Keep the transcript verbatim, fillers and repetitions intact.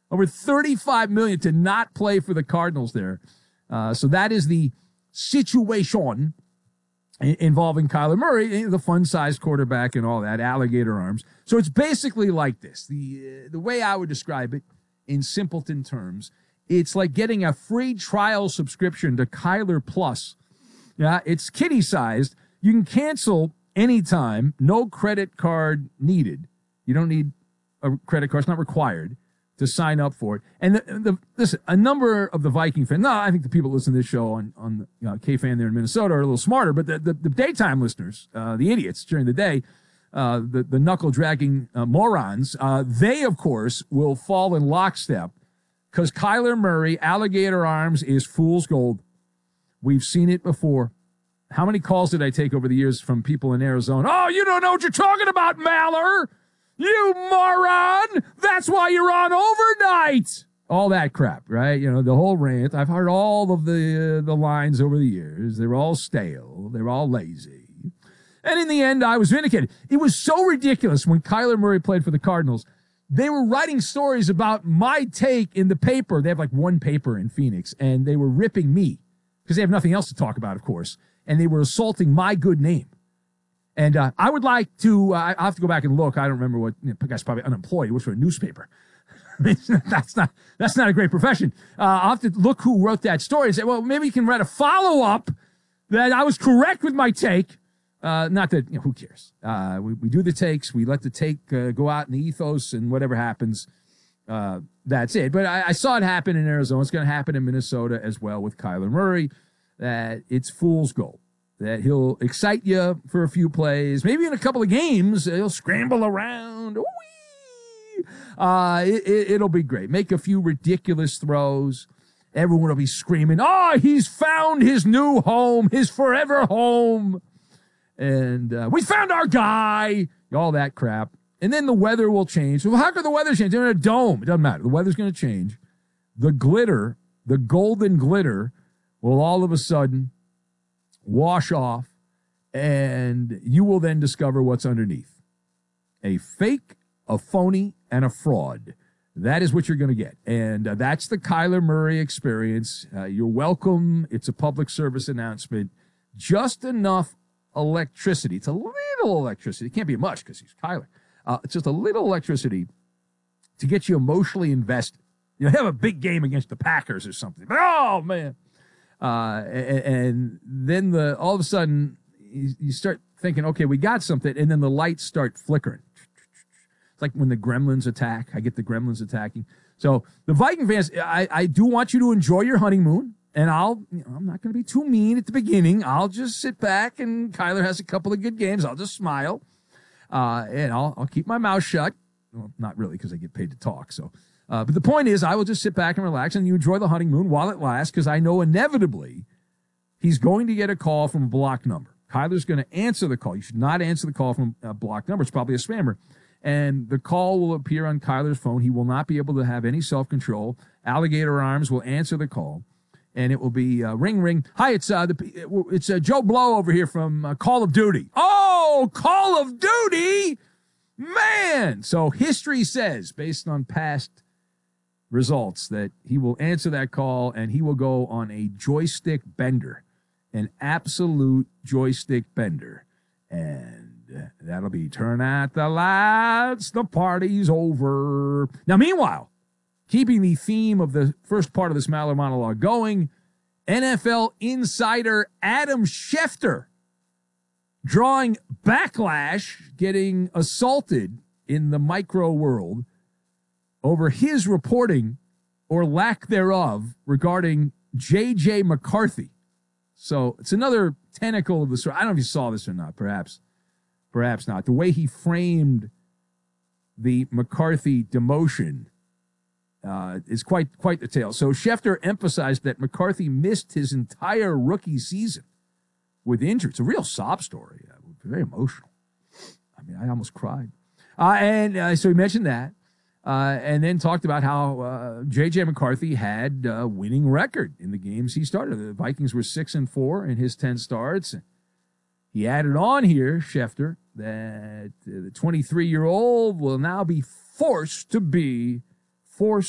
Over thirty-five million dollars to not play for the Cardinals there. Uh, so that is the situation involving Kyler Murray, the fun-sized quarterback and all that, alligator arms. So it's basically like this. The, uh, the way I would describe it in simpleton terms, it's like getting a free trial subscription to Kyler Plus. Yeah, it's kiddie-sized. You can cancel anytime, no credit card needed. You don't need a credit card. It's not required to sign up for it. And the, the, listen, a number of the Viking fans, no, I think the people listening to this show on, on the you know, K-Fan there in Minnesota are a little smarter, but the, the, the daytime listeners, uh, the idiots during the day, uh, the, the knuckle-dragging uh, morons, uh, they, of course, will fall in lockstep because Kyler Murray, alligator arms, is fool's gold. We've seen it before. How many calls did I take over the years from people in Arizona? Oh, you don't know what you're talking about, Maller! You moron! That's why you're on overnight! All that crap, right? You know, the whole rant. I've heard all of the uh, the lines over the years. They were all stale. They were all lazy. And in the end, I was vindicated. It was so ridiculous when Kyler Murray played for the Cardinals. They were writing stories about my take in the paper. They have like one paper in Phoenix, and they were ripping me because they have nothing else to talk about, of course. And they were assaulting my good name. And uh, I would like to, uh, I have to go back and look. I don't remember what, you know, the guy's probably unemployed. He works for a newspaper. that's not, that's not a great profession. Uh, I'll have to look who wrote that story and say, well, maybe you can write a follow-up that I was correct with my take. Uh, not that, you know, who cares? Uh, we, we do the takes. We let the take uh, go out in the ethos, and whatever happens, uh, that's it. But I, I saw it happen in Arizona. It's going to happen in Minnesota as well with Kyler Murray. That it's fool's gold. That he'll excite you for a few plays. Maybe in a couple of games, he'll scramble around. Whee! Uh, it, it, it'll be great. Make a few ridiculous throws. Everyone will be screaming, oh, he's found his new home, his forever home. And uh, we found our guy. All that crap. And then the weather will change. Well, how could the weather change? They're in a dome. It doesn't matter. The weather's going to change. The glitter, the golden glitter, will all of a sudden wash off, and you will then discover what's underneath. A fake, a phony, and a fraud. That is what you're going to get. And uh, that's the Kyler Murray experience. Uh, you're welcome. It's a public service announcement. Just enough electricity. It's a little electricity. It can't be much because he's Kyler. Uh, it's just a little electricity to get you emotionally invested. You know, have a big game against the Packers or something. But, oh, man. Uh, and, and then the all of a sudden you, you start thinking, okay, we got something, and then the lights start flickering. It's like when the gremlins attack. I get the gremlins attacking. So the Viking fans, I, I do want you to enjoy your honeymoon, and I'll, you know, I'm not going to be too mean at the beginning. I'll just sit back, and Kyler has a couple of good games. I'll just smile, uh, and I'll I'll keep my mouth shut. Well, not really, because I get paid to talk, so. Uh, but the point is, I will just sit back and relax, and you enjoy the honeymoon while it lasts, because I know inevitably he's going to get a call from a blocked number. Kyler's going to answer the call. You should not answer the call from a blocked number. It's probably a spammer. And the call will appear on Kyler's phone. He will not be able to have any self-control. Alligator arms will answer the call, and it will be uh, ring, ring. Hi, it's uh, the, it's uh, Joe Blow over here from uh, Call of Duty. Oh, Call of Duty? Man! So history says, based on past results, that he will answer that call and he will go on a joystick bender, an absolute joystick bender. And that'll be turn out the lights, the party's over. Now, meanwhile, keeping the theme of the first part of this Maller monologue going, N F L insider Adam Schefter drawing backlash, getting assaulted in the micro world over his reporting, or lack thereof, regarding J J McCarthy. So it's another tentacle of the story. I don't know if you saw this or not, perhaps. Perhaps not. The way he framed the McCarthy demotion uh, is quite quite the tale. So Schefter emphasized that McCarthy missed his entire rookie season with injury. It's a real sob story. Uh, very emotional. I mean, I almost cried. Uh, and uh, so he mentioned that. Uh, and then talked about how uh, J J McCarthy had a winning record in the games he started. The Vikings were six and four in his ten starts. He added on here, Schefter, that uh, the twenty-three-year-old will now be forced to be forced